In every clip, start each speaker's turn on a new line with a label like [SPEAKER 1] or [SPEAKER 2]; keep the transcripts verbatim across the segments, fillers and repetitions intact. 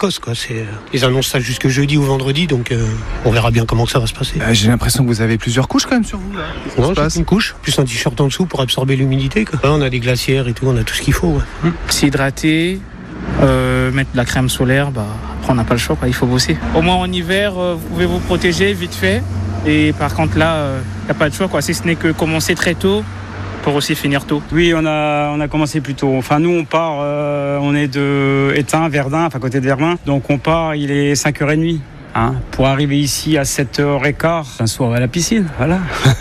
[SPEAKER 1] précoce, quoi. C'est, ils annoncent ça jusque jeudi ou vendredi, donc euh, on verra bien comment ça va se passer.
[SPEAKER 2] Euh, j'ai l'impression que vous avez plusieurs couches quand même sur vous là.
[SPEAKER 1] Non, c'est une couche, plus un t-shirt en dessous pour absorber l'humidité, quoi. Là, on a des glacières et tout, on a tout ce qu'il faut. Ouais.
[SPEAKER 3] Mmh. S'hydrater, euh, mettre de la crème solaire, bah, après on n'a pas le choix, quoi, il faut bosser. Au moins en hiver, euh, vous pouvez vous protéger vite fait. Et par contre là, il euh, n'y a pas de choix, quoi. Si ce n'est que commencer très tôt pour aussi finir tôt.
[SPEAKER 4] Oui, on a, on a commencé plus tôt. Enfin, nous, on part, euh, on est de Étain, Verdun, enfin côté de Verdun. Donc on part, il est cinq heures trente. Hein, pour arriver ici à sept heures quinze, un soir à la piscine, voilà.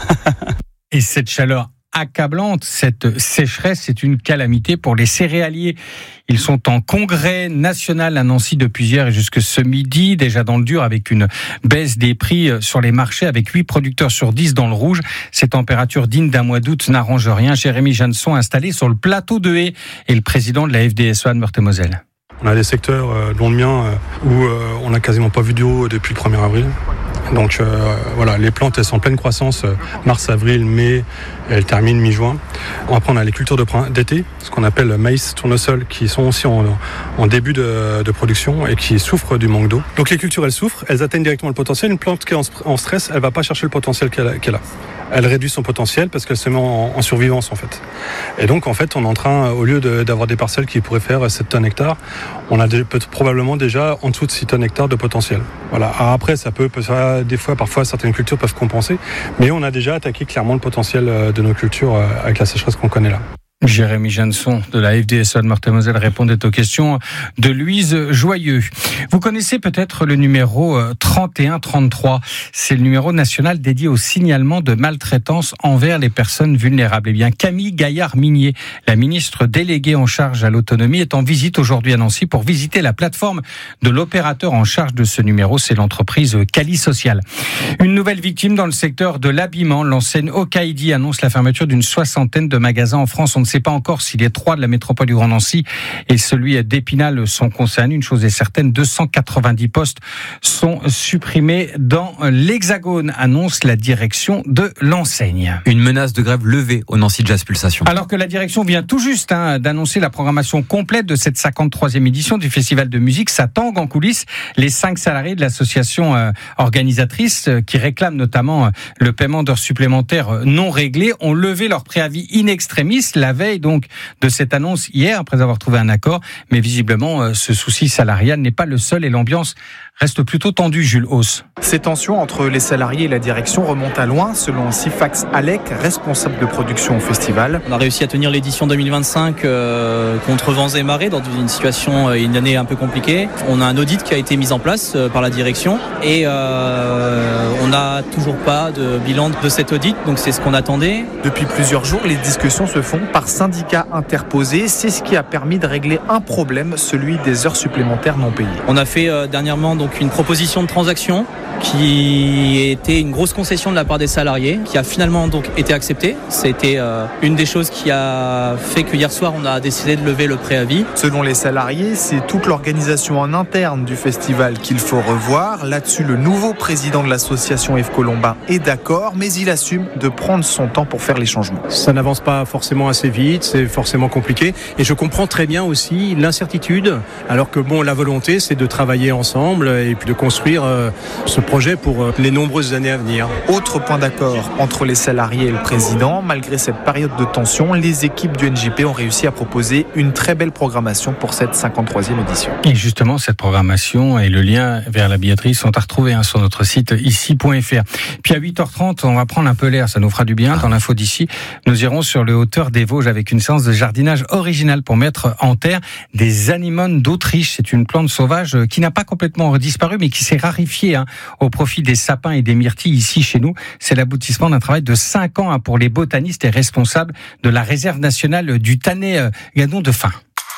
[SPEAKER 5] Et cette chaleur accablante, cette sécheresse, c'est une calamité pour les céréaliers. Ils sont en congrès national à Nancy depuis hier et jusque ce midi, déjà dans le dur avec une baisse des prix sur les marchés avec huit producteurs sur dix dans le rouge. Ces températures dignes d'un mois d'août n'arrangent rien. Jérémy Jeannesson installé sur le plateau de Haye et le président de la F D S E A de Meurthe-et-Moselle.
[SPEAKER 6] On a des secteurs, euh, dont le mien, euh, où euh, on n'a quasiment pas vu d'eau depuis le premier avril. Donc euh, voilà, les plantes elles sont en pleine croissance, euh, mars, avril, mai, elles terminent mi-juin. Après on a les cultures de, d'été, ce qu'on appelle maïs, tournesol, qui sont aussi en, en début de, de production et qui souffrent du manque d'eau. Donc les cultures elles souffrent, elles atteignent directement le potentiel. Une plante qui est en, en stress, elle va pas chercher le potentiel qu'elle a. Qu'elle a. Elle réduit son potentiel parce qu'elle se met en, en survivance en fait. Et donc en fait on est en train, au lieu de, d'avoir des parcelles qui pourraient faire sept tonnes hectares, on a des, peut, probablement déjà en dessous de six tonnes hectares de potentiel. Voilà. Alors après ça peut, ça, des fois parfois certaines cultures peuvent compenser, mais on a déjà attaqué clairement le potentiel de nos cultures avec la sécheresse qu'on connaît là.
[SPEAKER 5] Jérémy Jeannesson de la F D S E A de Meurthe-et-Moselle répondait aux questions de Louise Joyeux. Vous connaissez peut-être le numéro trente et un trente-trois. C'est le numéro national dédié au signalement de maltraitance envers les personnes vulnérables. Eh bien, Camille Gaillard-Minier, la ministre déléguée en charge à l'autonomie, est en visite aujourd'hui à Nancy pour visiter la plateforme de l'opérateur en charge de ce numéro. C'est l'entreprise Cali Social. Une nouvelle victime dans le secteur de l'habillement. L'enseigne Okaidi annonce la fermeture d'une soixantaine de magasins en France. On ne sait pas encore si les trois de la métropole du Grand Nancy et celui d'Épinal sont concernés. Une chose est certaine, deux cent quatre-vingt-dix postes sont supprimés dans l'Hexagone, annonce la direction de l'enseigne.
[SPEAKER 7] Une menace de grève levée au Nancy Jazz Pulsation.
[SPEAKER 5] Alors que la direction vient tout juste hein, d'annoncer la programmation complète de cette cinquante-troisième édition du festival de musique, ça tangue en coulisses. Les cinq salariés de l'association euh, organisatrice euh, qui réclament notamment euh, le paiement d'heures supplémentaires euh, non réglées ont levé leur préavis in extremis la veille donc de cette annonce hier après avoir trouvé un accord, mais visiblement ce souci salarial n'est pas le seul et l'ambiance reste plutôt tendue. Jules Hauss.
[SPEAKER 2] Ces tensions entre les salariés et la direction remontent à loin, selon Sifax Alec, responsable de production au festival.
[SPEAKER 8] On a réussi à tenir l'édition deux mille vingt-cinq euh, contre vents et marées dans une situation, une année un peu compliquée. On a un audit qui a été mis en place euh, par la direction et euh, on n'a toujours pas de bilan de cet audit, donc c'est ce qu'on attendait.
[SPEAKER 2] Depuis plusieurs jours, les discussions se font par syndicats interposés. C'est ce qui a permis de régler un problème, celui des heures supplémentaires non payées.
[SPEAKER 8] On a fait euh, dernièrement donc une proposition de transaction qui était une grosse concession de la part des salariés, qui a finalement donc été acceptée. C'était euh, une des choses qui a fait que hier soir on a décidé de lever le préavis.
[SPEAKER 2] Selon les salariés, c'est toute l'organisation en interne du festival qu'il faut revoir. Là-dessus, le nouveau président de l'association Yves Colombin est d'accord, mais il assume de prendre son temps pour faire les changements.
[SPEAKER 9] Ça n'avance pas forcément assez vite, c'est forcément compliqué, et je comprends très bien aussi l'incertitude, alors que bon, la volonté c'est de travailler ensemble et puis de construire euh, ce projet pour les nombreuses années à venir.
[SPEAKER 2] Autre point d'accord entre les salariés et le président, malgré cette période de tension, les équipes du N J P ont réussi à proposer une très belle programmation pour cette cinquante-troisième édition.
[SPEAKER 5] Et justement, cette programmation et le lien vers la billetterie sont à retrouver hein, sur notre site ici point f r. Puis à huit heures trente, on va prendre un peu l'air, ça nous fera du bien. Dans l'info d'ici, nous irons sur les hauteurs des Vosges avec une séance de jardinage originale pour mettre en terre des anémones d'Autriche. C'est une plante sauvage qui n'a pas complètement disparu, mais qui s'est rarifiée hein, au profit des sapins et des myrtilles ici chez nous. C'est l'aboutissement d'un travail de cinq ans hein, pour les botanistes et responsables de la réserve nationale du Tanais-Gadon de Fain.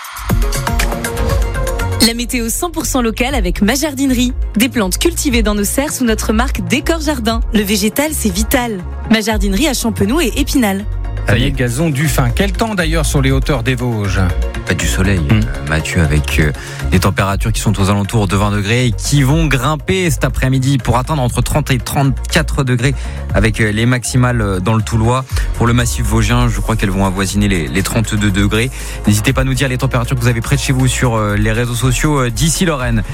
[SPEAKER 10] La météo cent pour cent locale avec Ma Jardinerie. Des plantes cultivées dans nos serres sous notre marque Décor Jardin. Le végétal, c'est vital. Ma Jardinerie à Champenoux et Épinal.
[SPEAKER 5] Ça y est, gazon du Fain. Quel temps d'ailleurs sur les hauteurs des Vosges ?
[SPEAKER 7] Pas du soleil, mmh. euh, Mathieu, avec euh, des températures qui sont aux alentours de vingt degrés et qui vont grimper cet après-midi pour atteindre entre trente et trente-quatre degrés avec euh, les maximales euh, dans le Toulois. Pour le massif vosgien, je crois qu'elles vont avoisiner les, les trente-deux degrés. N'hésitez pas à nous dire les températures que vous avez près de chez vous sur euh, les réseaux sociaux euh, d'ici Lorraine.